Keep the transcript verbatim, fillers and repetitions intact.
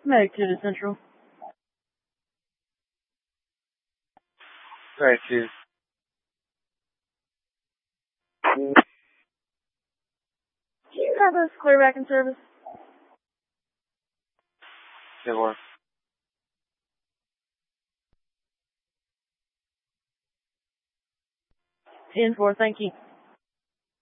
Medic two to Central. Right, two. Do you have us clear back in service? Good work. ten four, thank you.